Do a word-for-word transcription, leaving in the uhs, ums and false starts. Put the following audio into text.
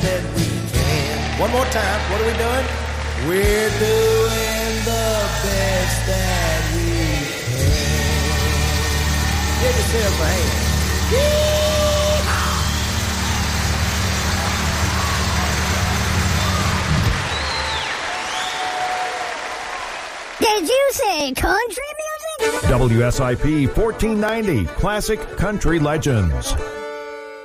that we can. One more time. What are we doing? We're doing the best that we can. Give yourself a hand. Did you say country music? W S I P fourteen ninety, Classic Country Legends.